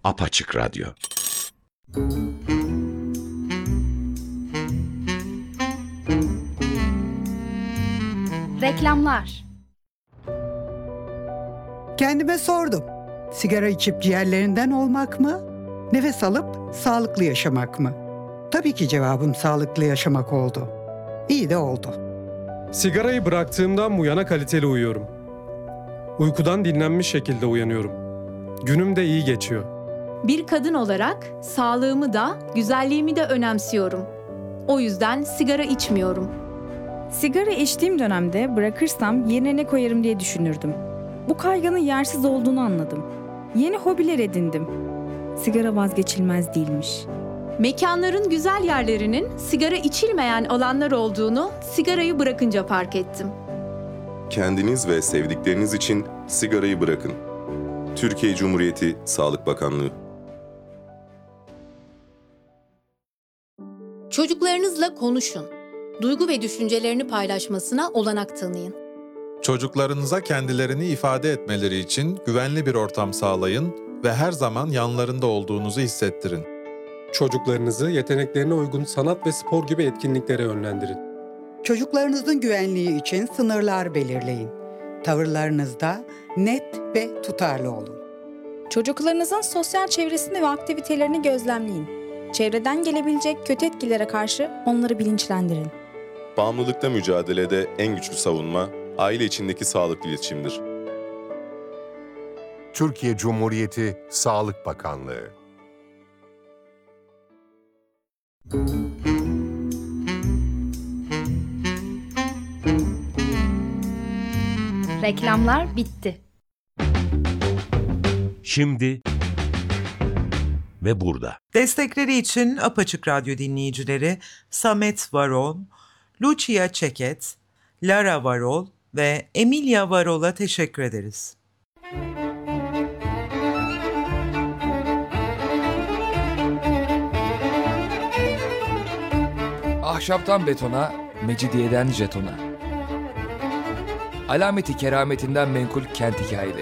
Apaçık Radyo. Reklamlar. Kendime sordum. Sigara içip ciğerlerinden olmak mı? Nefes alıp sağlıklı yaşamak mı? Tabii ki cevabım sağlıklı yaşamak oldu. İyi de oldu. Sigarayı bıraktığımdan bu yana kaliteli uyuyorum. Uykudan dinlenmiş şekilde uyanıyorum. Günüm de iyi geçiyor. Bir kadın olarak sağlığımı da, güzelliğimi de önemsiyorum. O yüzden sigara içmiyorum. Sigara içtiğim dönemde bırakırsam yerine ne koyarım diye düşünürdüm. Bu kaygının yersiz olduğunu anladım. Yeni hobiler edindim. Sigara vazgeçilmez değilmiş. Mekanların güzel yerlerinin sigara içilmeyen alanlar olduğunu sigarayı bırakınca fark ettim. Kendiniz ve sevdikleriniz için sigarayı bırakın. Türkiye Cumhuriyeti Sağlık Bakanlığı. Çocuklarınızla konuşun. Duygu ve düşüncelerini paylaşmasına olanak tanıyın. Çocuklarınıza kendilerini ifade etmeleri için güvenli bir ortam sağlayın ve her zaman yanlarında olduğunuzu hissettirin. Çocuklarınızı yeteneklerine uygun sanat ve spor gibi etkinliklere yönlendirin. Çocuklarınızın güvenliği için sınırlar belirleyin. Tavırlarınızda net ve tutarlı olun. Çocuklarınızın sosyal çevresini ve aktivitelerini gözlemleyin. Çevreden gelebilecek kötü etkilere karşı onları bilinçlendirin. Bağımlılıkla mücadelede en güçlü savunma, aile içindeki sağlıklı iletişimdir. Türkiye Cumhuriyeti Sağlık Bakanlığı. Reklamlar bitti. Şimdi ve burada. Destekleri için Apaçık Radyo dinleyicileri Samet Varol, Lucia Çeket, Lara Varol ve Emilia Varol'a teşekkür ederiz. Ahşaptan betona, mecidiyeden jetona. Alameti kerametinden menkul kent hikayeleri.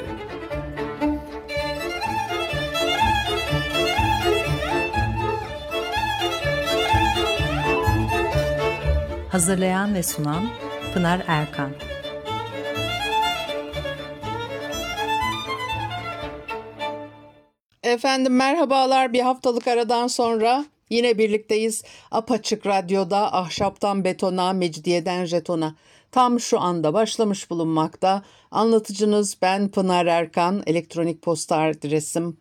Hazırlayan ve sunan Pınar Erkan. Efendim merhabalar, bir haftalık aradan sonra yine birlikteyiz. Apaçık Radyo'da ahşaptan betona, mecidiyeden jetona tam şu anda başlamış bulunmakta. Anlatıcınız ben Pınar Erkan. Elektronik posta adresim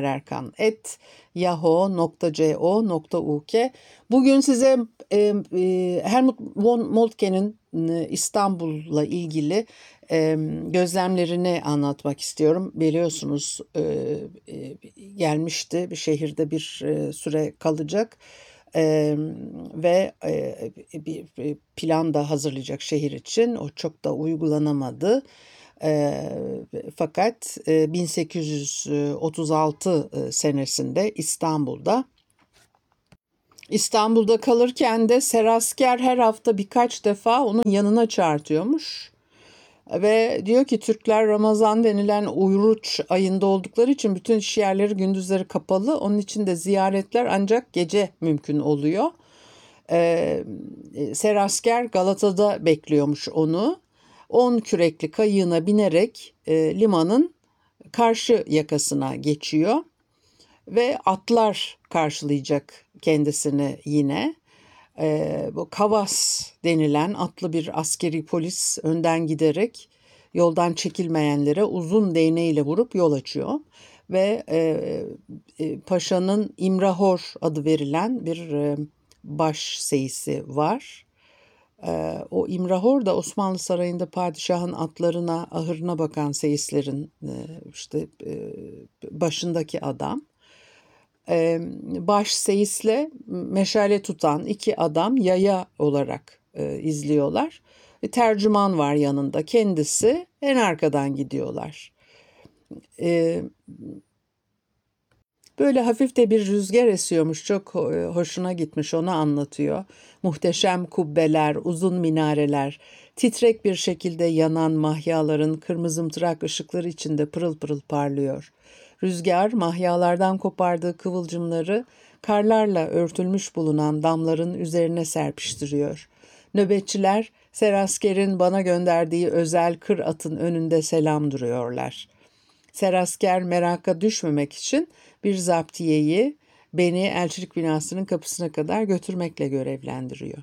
pinarerkan@yahoo.co.uk. Bugün size Helmut von Moltke'nin İstanbul'la ilgili gözlemlerini anlatmak istiyorum. Biliyorsunuz gelmişti, bir şehirde bir süre kalacak ve bir plan da hazırlayacak şehir için. O çok da uygulanamadı. Fakat 1836 senesinde İstanbul'da kalırken de Serasker her hafta birkaç defa onun yanına çağırtıyormuş. Ve diyor ki Türkler Ramazan denilen oruç ayında oldukları için bütün iş yerleri gündüzleri kapalı. Onun için de ziyaretler ancak gece mümkün oluyor. Serasker Galata'da bekliyormuş onu. 10 kürekli kayığına binerek limanın karşı yakasına geçiyor. Ve atlar karşılayacak kendisini yine. Bu Kavas denilen atlı bir askeri polis önden giderek yoldan çekilmeyenlere uzun değneğiyle vurup yol açıyor. Ve paşanın İmrahor adı verilen bir baş seyisi var. O İmrahor da Osmanlı Sarayı'nda padişahın atlarına, ahırına bakan seyislerin başındaki adam. Baş seyisle meşale tutan iki adam yaya olarak izliyorlar. Tercüman var yanında, kendisi en arkadan gidiyorlar. Böyle hafif de bir rüzgar esiyormuş, çok hoşuna gitmiş, onu anlatıyor. Muhteşem kubbeler, uzun minareler, Titrek bir şekilde yanan mahyaların kırmızımtırak ışıkları içinde pırıl pırıl parlıyor. Rüzgar mahyalardan kopardığı kıvılcımları karlarla örtülmüş bulunan damların üzerine serpiştiriyor. Nöbetçiler Serasker'in bana gönderdiği özel kır atın önünde selam duruyorlar. Serasker meraka düşmemek için bir zaptiyeyi beni elçilik binasının kapısına kadar götürmekle görevlendiriyor.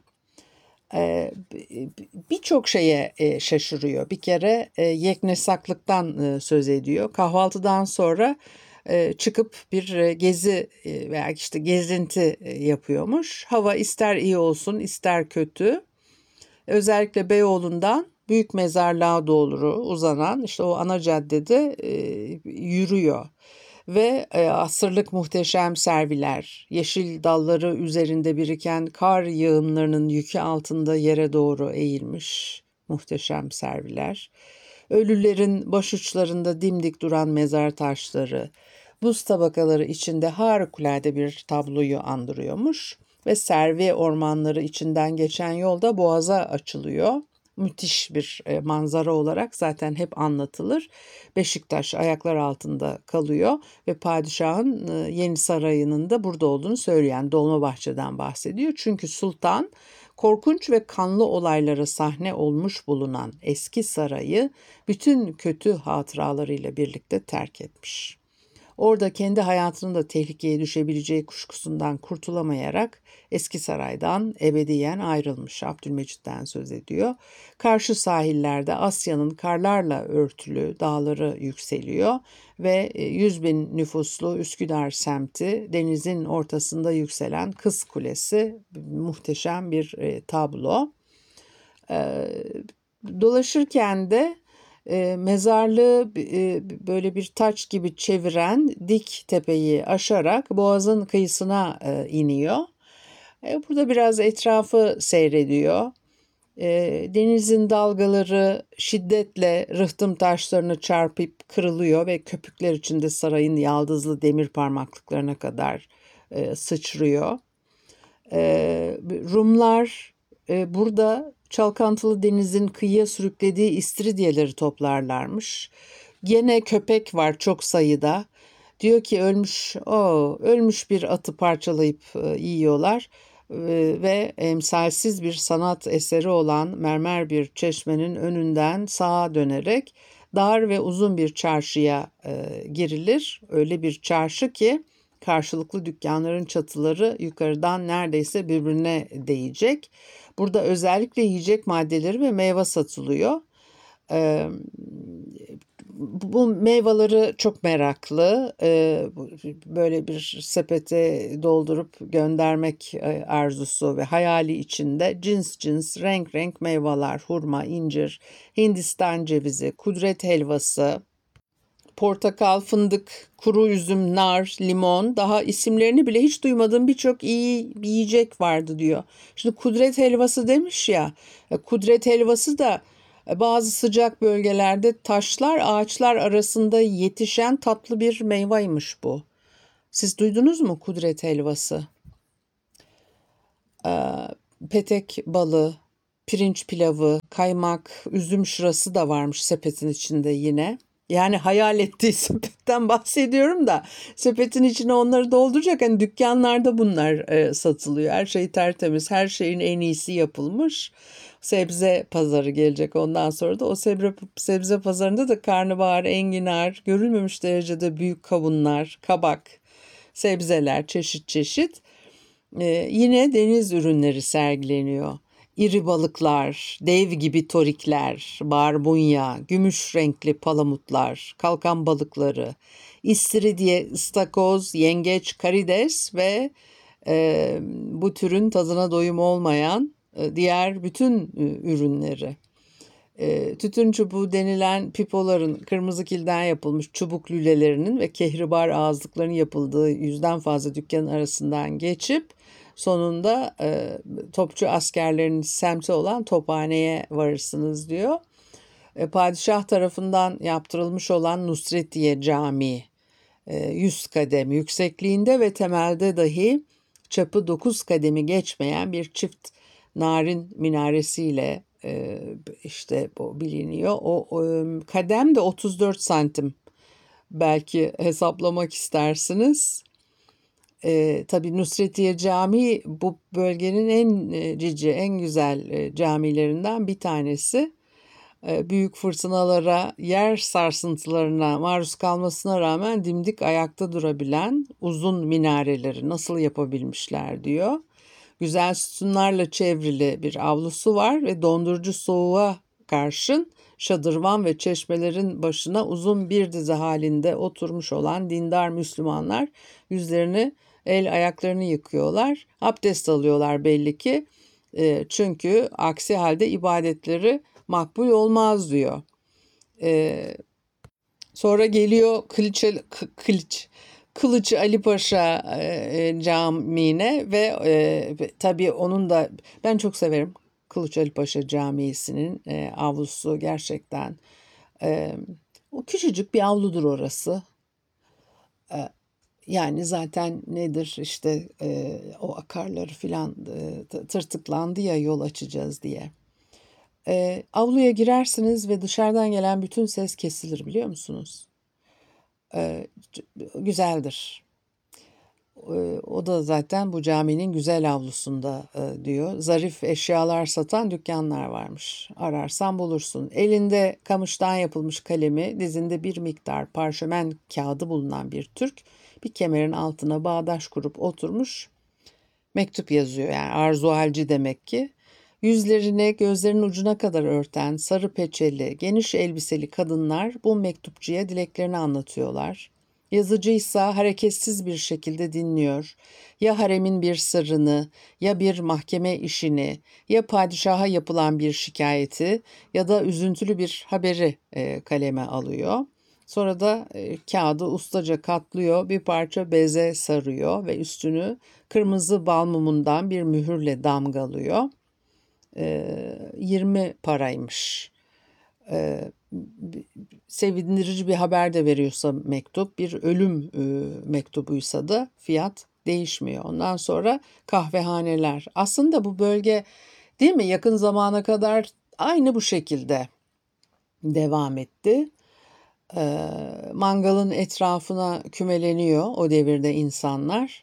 Birçok şeye şaşırıyor. Bir kere yeknesaklıktan söz ediyor. Kahvaltıdan sonra çıkıp bir gezi veya işte gezinti yapıyormuş. Hava ister iyi olsun ister kötü. Özellikle Beyoğlu'ndan Büyük Mezarlığa doğru uzanan işte o ana caddede yürüyor. Ve asırlık muhteşem serviler, yeşil dalları üzerinde biriken kar yığınlarının yükü altında yere doğru eğilmiş muhteşem serviler. Ölülerin başuçlarında dimdik duran mezar taşları, buz tabakaları içinde harikulade bir tabloyu andırıyormuş. Ve servi ormanları içinden geçen yolda boğaza açılıyor. Müthiş bir manzara olarak zaten hep anlatılır. Beşiktaş ayaklar altında kalıyor ve padişahın yeni sarayının da burada olduğunu söyleyen Dolmabahçe'den bahsediyor. Çünkü sultan korkunç ve kanlı olaylara sahne olmuş bulunan eski sarayı bütün kötü hatıralarıyla birlikte terk etmiş. Orada kendi hayatının da tehlikeye düşebileceği kuşkusundan kurtulamayarak eski saraydan ebediyen ayrılmış. Abdülmecit'ten söz ediyor. Karşı sahillerde Asya'nın karlarla örtülü dağları yükseliyor ve 100.000 nüfuslu Üsküdar semti denizin ortasında yükselen Kız Kulesi muhteşem bir tablo. Dolaşırken de mezarlığı böyle bir taç gibi çeviren dik tepeyi aşarak boğazın kıyısına iniyor. Burada biraz etrafı seyrediyor. Denizin dalgaları şiddetle rıhtım taşlarını çarpıp kırılıyor ve köpükler içinde sarayın yaldızlı demir parmaklıklarına kadar sıçrıyor. Rumlar burada çalkantılı denizin kıyıya sürüklediği istiridyeleri toplarlarmış. Gene köpek var çok sayıda. Diyor ki ölmüş bir atı parçalayıp yiyorlar ve emsalsiz bir sanat eseri olan mermer bir çeşmenin önünden sağa dönerek dar ve uzun bir çarşıya girilir. Öyle bir çarşı ki karşılıklı dükkanların çatıları yukarıdan neredeyse birbirine değecek. Burada özellikle yiyecek maddeleri ve meyve satılıyor. Bu meyveleri çok meraklı. Böyle bir sepete doldurup göndermek arzusu ve hayali içinde cins cins renk renk meyveler, hurma, incir, Hindistan cevizi, kudret helvası, portakal, fındık, kuru üzüm, nar, limon, daha isimlerini bile hiç duymadığım birçok iyi yiyecek vardı diyor. Şimdi kudret helvası demiş ya, kudret helvası da bazı sıcak bölgelerde taşlar, ağaçlar arasında yetişen tatlı bir meyveymiş bu. Siz duydunuz mu kudret helvası? Petek balı, pirinç pilavı, kaymak, üzüm şırası da varmış sepetin içinde yine. Yani hayal ettiği sepetten bahsediyorum da sepetin içine onları dolduracak. Hani dükkanlarda bunlar satılıyor. Her şey tertemiz, her şeyin en iyisi yapılmış. Sebze pazarı gelecek ondan sonra da o sebze pazarında da karnabahar, enginar, görülmemiş derecede büyük kavunlar, kabak, sebzeler çeşit çeşit. Yine deniz ürünleri sergileniyor. İri balıklar, dev gibi torikler, barbunya, gümüş renkli palamutlar, kalkan balıkları, istiridye, ıstakoz, yengeç, karides ve bu türün tadına doyum olmayan diğer bütün ürünleri. Tütün çubuğu denilen pipoların kırmızı kilden yapılmış çubuk lülelerinin ve kehribar ağızlıkların yapıldığı 100'den fazla dükkanın arasından geçip sonunda topçu askerlerin semti olan Tophane'ye varırsınız diyor. Padişah tarafından yaptırılmış olan Nusretiye Camii 100 kadem yüksekliğinde ve temelde dahi çapı 9 kademi geçmeyen bir çift narin minaresiyle işte bu biliniyor. Kadem de 34 santim. Belki hesaplamak istersiniz. Tabii Nusretiye Camii bu bölgenin en cici, en güzel camilerinden bir tanesi. Büyük fırtınalara, yer sarsıntılarına maruz kalmasına rağmen dimdik ayakta durabilen uzun minareleri nasıl yapabilmişler diyor. Güzel sütunlarla çevrili bir avlusu var ve dondurucu soğuğa karşın şadırvan ve çeşmelerin başına uzun bir dizi halinde oturmuş olan dindar Müslümanlar yüzlerini, el ayaklarını yıkıyorlar. Abdest alıyorlar belli ki. Çünkü aksi halde ibadetleri makbul olmaz diyor. Sonra geliyor Kılıç Ali Paşa Camii'ne ve tabii onun da ben çok severim Kılıç Ali Paşa Camii'sinin avlusu gerçekten o küçücük bir avludur orası. Yani zaten nedir işte o akarları filan tırtıklandı ya yol açacağız diye. Avluya girersiniz ve dışarıdan gelen bütün ses kesilir biliyor musunuz? Güzeldir. O da zaten bu caminin güzel avlusunda diyor. Zarif eşyalar satan dükkanlar varmış. Ararsan bulursun. Elinde kamıştan yapılmış kalemi, dizinde bir miktar parşömen kağıdı bulunan bir Türk bir kemerin altına bağdaş kurup oturmuş mektup yazıyor. Yani arzuhalci demek ki. Yüzlerini gözlerinin ucuna kadar örten sarı peçeli, geniş elbiseli kadınlar bu mektupçuya dileklerini anlatıyorlar. Yazıcıysa hareketsiz bir şekilde dinliyor. Ya haremin bir sırrını, ya bir mahkeme işini, ya padişaha yapılan bir şikayeti ya da üzüntülü bir haberi kaleme alıyor. Sonra da kağıdı ustaca katlıyor, bir parça beze sarıyor ve üstünü kırmızı bal mumundan bir mühürle damgalıyor. 20 paraymış. Sevindirici bir haber de veriyorsa mektup, bir ölüm mektubuysa da fiyat değişmiyor. Ondan sonra kahvehaneler. Aslında bu bölge değil mi yakın zamana kadar aynı bu şekilde devam etti. Mangalın etrafına kümeleniyor o devirde insanlar.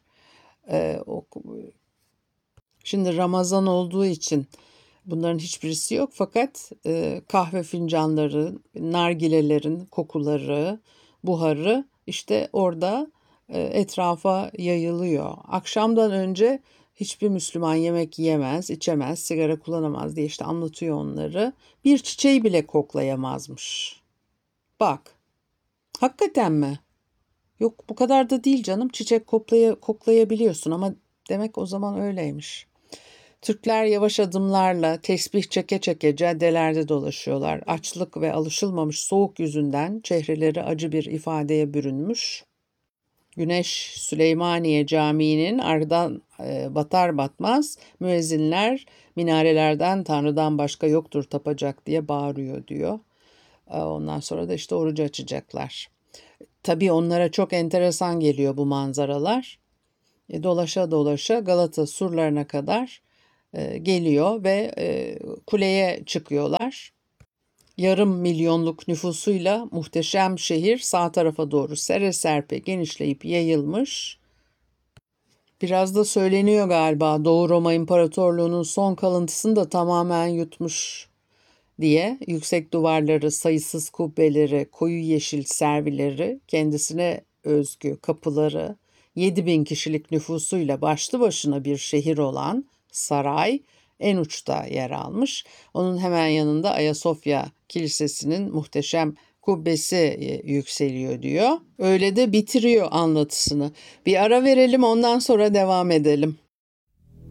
Şimdi Ramazan olduğu için bunların hiçbirisi yok fakat kahve fincanları, nargilelerin kokuları, buharı işte orada etrafa yayılıyor. Akşamdan önce hiçbir Müslüman yemek yiyemez, içemez, sigara kullanamaz diye işte anlatıyor onları. Bir çiçeği bile koklayamazmış. Bak, hakikaten mi? Yok bu kadar da değil canım, çiçek koklayabiliyorsun ama demek o zaman öyleymiş. Türkler yavaş adımlarla tesbih çeke çeke caddelerde dolaşıyorlar. Açlık ve alışılmamış soğuk yüzünden çehreleri acı bir ifadeye bürünmüş. Güneş Süleymaniye Camii'nin ardından batar batmaz müezzinler minarelerden Tanrı'dan başka yoktur tapacak diye bağırıyor diyor. Ondan sonra da işte orucu açacaklar. Tabii onlara çok enteresan geliyor bu manzaralar. Dolaşa dolaşa Galata surlarına kadar geliyor ve kuleye çıkıyorlar. Yarım milyonluk nüfusuyla muhteşem şehir sağ tarafa doğru sere serpe genişleyip yayılmış. Biraz da söyleniyor galiba Doğu Roma İmparatorluğu'nun son kalıntısını da tamamen yutmuş diye. Yüksek duvarları, sayısız kubbeleri, koyu yeşil servileri, kendisine özgü kapıları, 7.000 kişilik nüfusuyla başlı başına bir şehir olan saray en uçta yer almış. Onun hemen yanında Ayasofya Kilisesi'nin muhteşem kubbesi yükseliyor diyor. Öyle de bitiriyor anlatısını. Bir ara verelim ondan sonra devam edelim.